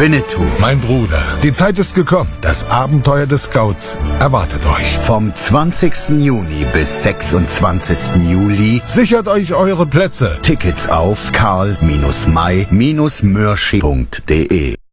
Winnetou. Mein Bruder. Die Zeit ist gekommen. Das Abenteuer des Scouts erwartet euch. Vom 20. Juni bis 26. Juli Sichert euch eure Plätze. Tickets auf karl-may-mürsching.de